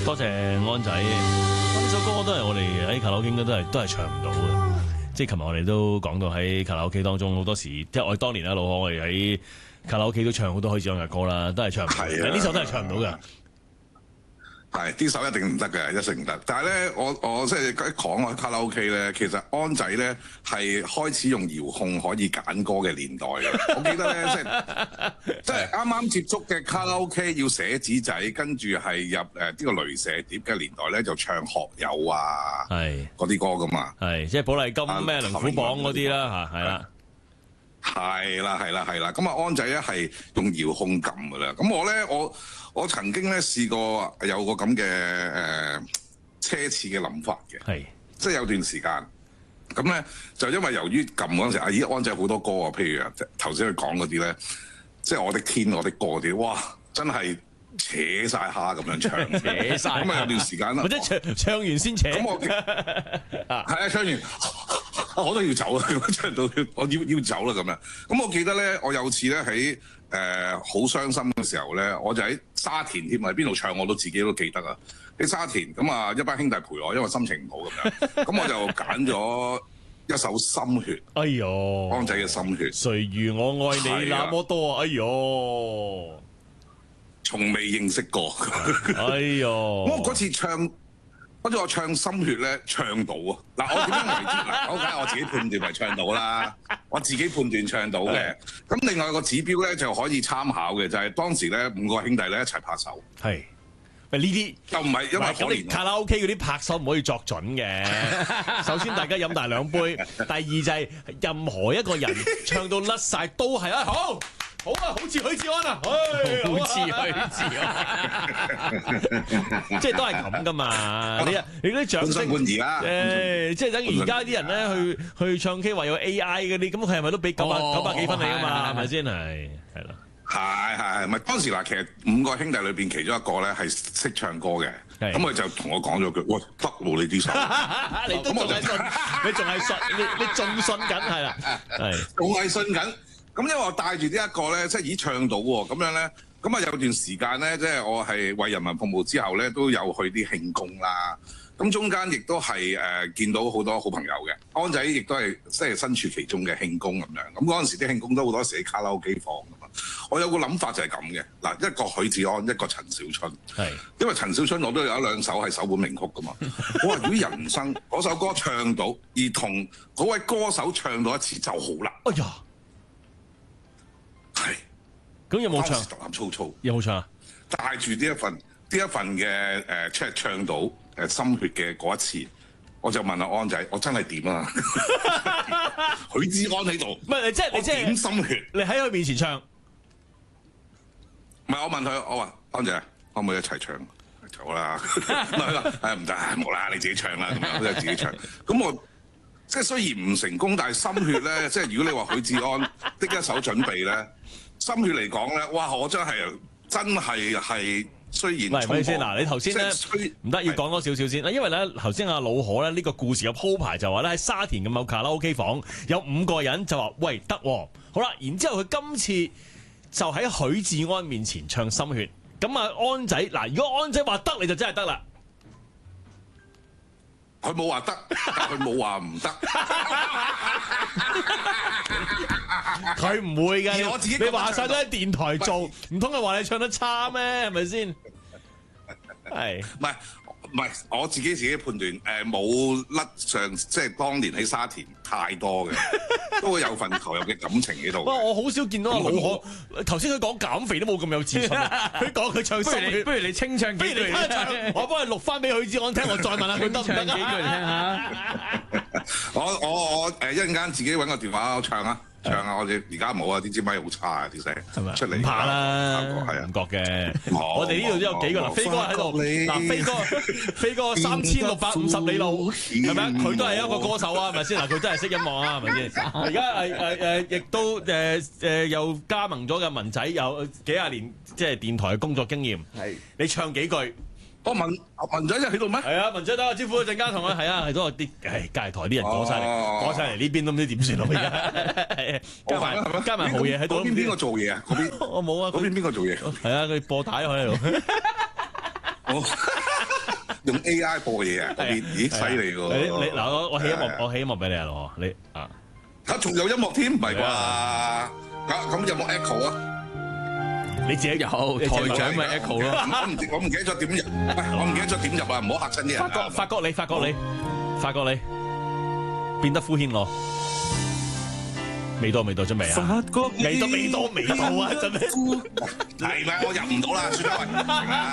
多謝安仔。呢首歌都係我哋喺卡拉 OK 應該都係唱唔到嘅。即係琴日我哋都講到喺卡拉 OK 當中好多時，即係我哋當年老何我哋喺卡拉 OK 都唱好多許志安嘅歌啦，都係唱唔到。呢首都係唱唔到㗎。 係啲手一定唔得嘅，一定唔得。但係咧，我即係一講開卡拉 OK 咧，其實安仔咧係開始用遙控可以揀歌嘅年代嘅。我記得咧，即係啱啱接觸嘅卡拉 OK 要寫紙仔，跟住係入呢個雷射碟嘅年代咧，就唱學友啊，係嗰啲歌噶嘛。 係即係寶麗金咩龍虎榜嗰啲啦嚇，係啦。 係啦，咁啊安仔咧係用遙控撳噶啦。咁我曾經咧試過有個咁嘅奢侈嘅諗法嘅，即係有段時間咁咧就因為由於撳嗰陣時，安仔好多歌啊，譬如頭先佢講嗰啲咧，即係我的天我的歌啲，哇真係扯晒蝦咁樣唱， 扯晒咁啊有段時間啦， 或者唱完先扯， 咁我係唱完。我都要走啦，唱到我要走啦咁樣。咁我記得咧，我有次咧喺好傷心嘅時候咧，我就喺沙田添，喺邊度唱我都自己都記得啊。喺沙田咁啊，一班兄弟陪我，因為心情唔好咁樣。咁我就揀咗一首《心血》。 哎呦， 安仔嘅《心血》。 誰如我愛你那麼多？哎呦， 從未認識過。 哎呦， 我嗰次唱。跟住我唱心血咧，唱到啊！嗱，我點樣為之？嗱，我梗係我自己判斷為唱到啦，我自己判斷唱到嘅。咁另外一個指標咧就可以參考嘅，就係當時咧5個兄弟咧一齊拍手。 係，喂呢啲就唔係因為可憐卡拉 OK 嗰啲拍手唔可以作準嘅。首先大家飲大2杯，第二就係任何一個人唱到甩晒都係啊好。好啊，好似許志安啊，好似許志安，即係都係咁噶嘛。你嗰啲掌聲，即係等於而家啲人咧去唱 K 話有 AI 嗰啲，咁佢係咪都俾900幾分你噶嘛？係咪先係啦？ 係，咪當時嗱，其實5個兄弟裏邊其中一個咧係識唱歌嘅，咁佢就同我講咗句：喂，得喎你啲手， 你都仲係信，你仲係信，你仲信緊係啦， 仲係信緊。咁因為我帶住呢一個咧，即係已經唱到喎，咁樣咧，咁啊有段時間咧，即係我係為人民服務之後咧，都有去啲慶功啦。咁中間亦都係見到好多好朋友嘅，安仔亦都係即係身處其中嘅慶功咁樣。咁嗰陣時啲慶功都好多時喺卡拉 OK 放㗎嘛。我有個諗法就係咁嘅，嗱，一個許志安，一個陳小春，因為陳小春我都有1-2首係首本名曲㗎嘛。我話如果人生嗰首歌唱到，而同嗰位歌手唱到一次就好啦。 哎呀！係，咁有冇唱？ 獨立粗粗， 有冇唱啊？ 帶住呢一份嘅即係唱到心血嘅嗰一次，我就問阿安仔：我真係點啊？許志安喺度， 唔係你即係點心血？ 你喺佢面前唱？ 唔係我問佢，我話安仔可唔可以一齊唱？好啦，唔得，冇啦，你自己唱啦，咁樣都係自己唱。咁我。即係雖然唔成功，但係心血咧，即係如果你話許志安的一手準備咧，心血嚟講咧，哇！我真係雖然唔係先嗱，你頭先咧唔得要講多少少先，因為咧頭先阿老何咧呢個故事嘅鋪排就話咧喺沙田嘅某卡拉 OK 房有5個人就話喂得喎，好啦，然之後佢今次就喺許志安面前唱心血，咁啊安仔嗱，如果安仔話得你就真係得啦。 佢冇話得，但佢冇話唔得。 佢唔會嘅， 我自己你話晒都喺電台做，唔通係話你唱得差咩？係咪先？係， 唔係，我自己判斷，冇甩上，即係當年喺沙田太多嘅，都會有份投入嘅感情喺度。 我好少見到阿老何，頭先佢講減肥都冇咁有自信，佢講佢唱心血， 不如你清唱幾句嚟聽， 我幫佢錄翻俾許志安聽，我再問下佢得唔得？ 唱幾句嚟聽下。 我一陣間自己揾個電話唱啊！唱啊！我哋而家冇啊，啲支咪好差啊，啲聲出嚟。 唔怕啦， 係啊， 唔覺嘅。我哋呢度都有幾個啦，飛哥喺度。嗱，飛哥3650里路，係咪啊？佢都係一個歌手啊，係咪先？嗱，佢真係識音樂啊，係咪先？而家亦都又加盟咗嘅文仔，有幾廿年即係電台嘅工作經驗。係，你唱幾句？ 我文仔喺度咩？ 係啊，文仔打個招呼，陣間同佢係啊，係都啲隔台啲人過晒嚟呢邊都唔知點算咯，而家加埋豪嘢喺度。 嗰邊邊個做嘢啊？嗰邊我冇啊。 嗰邊邊個做嘢？ 係啊，佢播帶喺度。 用 AI 播嘢啊？嗰邊咦犀利你喎！ 嗱，我起音樂，我起音樂俾你啊，羅，你啊， 嚇仲有音樂添，唔係啩？咁有冇 echo 啊？ 你自己有台長咪 echo 咯。 我唔記得咗點入，我唔記得咗點入啊！唔好嚇親啲人啊。 發覺你變得敷衍我，未到真未啊？未到啊！真係。 係咪？我入唔到啦，算啦喂。